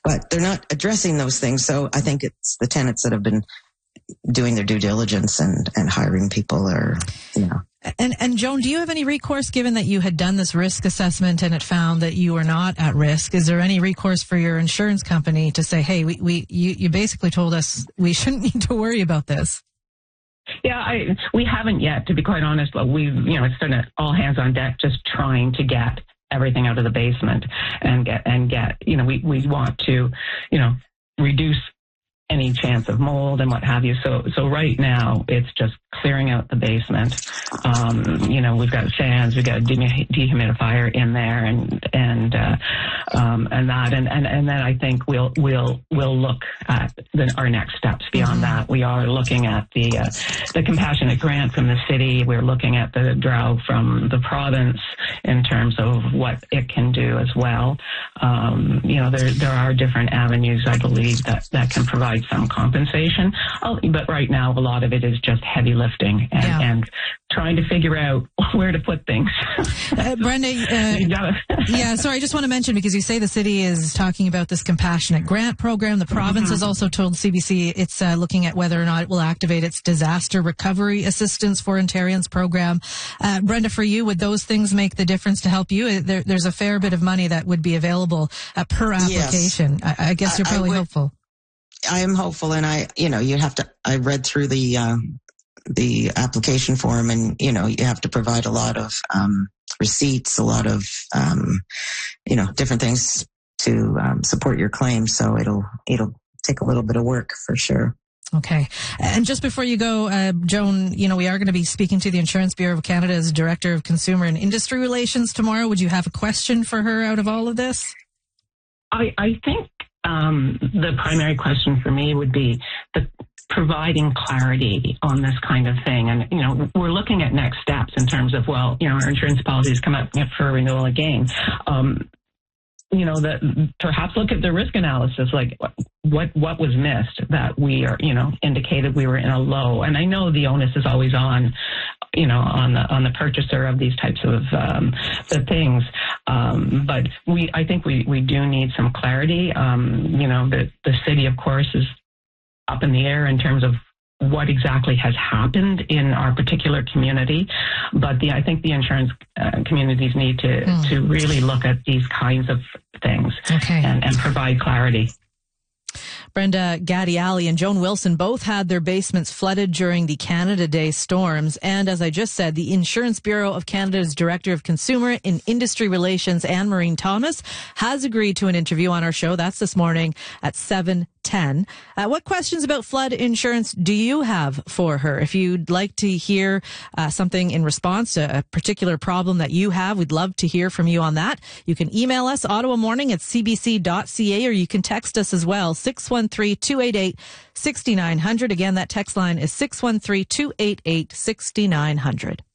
but they're not addressing those things. So I think it's the tenants that have been doing their due diligence and hiring people or, And Joan, do you have any recourse given that you had done this risk assessment and it found that you were not at risk? Is there any recourse for your insurance company to say, hey, you basically told us we shouldn't need to worry about this? Yeah, we haven't yet, to be quite honest, but it's been all hands on deck just trying to get everything out of the basement and get, we want to, reduce any chance of mold and what have you. So right now it's just clearing out the basement. We've got fans, we've got a dehumidifier in there and that. And then I think we'll look at our next steps beyond that. We are looking at the compassionate grant from the city. We're looking at the DROW from the province in terms of what it can do as well. There are different avenues, I believe, that can provide some compensation. But right now, a lot of it is just heavy lifting and trying to figure out where to put things. Brenda, sorry, I just want to mention, because you say the city is talking about this compassionate grant program. The province has also told CBC it's looking at whether or not it will activate its disaster recovery assistance for Ontarians program. Brenda, for you, would those things make the difference to help you? There's a fair bit of money that would be available per application. Yes. I guess you're probably hopeful. I am hopeful, and I read through the application form, and you have to provide a lot of receipts, a lot of different things to support your claim. So it'll take a little bit of work for sure. Okay. And just before you go, Joan, we are going to be speaking to the Insurance Bureau of Canada's Director of Consumer and Industry Relations tomorrow. Would you have a question for her out of all of this? I think the primary question for me would be providing clarity on this kind of thing. And, we're looking at next steps in terms of, our insurance policies come up for renewal again. Perhaps look at the risk analysis, like what was missed that we are, indicated we were in a low. And I know the onus is always on the purchaser of these types of the things. But I think we do need some clarity. The city, of course, is up in the air in terms of what exactly has happened in our particular community. But I think the insurance communities need to really look at these kinds of things and provide clarity. Brenda Gattiali and Joan Wilson both had their basements flooded during the Canada Day storms. And as I just said, the Insurance Bureau of Canada's Director of Consumer and Industry Relations, Anne-Maureen Thomas, has agreed to an interview on our show. That's this morning at 7:10. What questions about flood insurance do you have for her? If you'd like to hear something in response to a particular problem that you have, we'd love to hear from you on that. You can email us, ottawamorning@cbc.ca, or you can text us as well, 613-288-6900. Again, that text line is 613-288-6900.